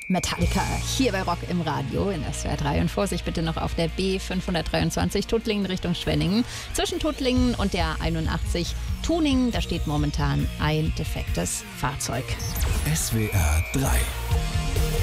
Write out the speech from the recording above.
Metallica hier bei Rock im Radio in SWR 3 und Vorsicht bitte noch auf der B523 Tuttlingen Richtung Schwenningen. Zwischen Tuttlingen und der 81 Tuning, da steht momentan ein defektes Fahrzeug. SWR 3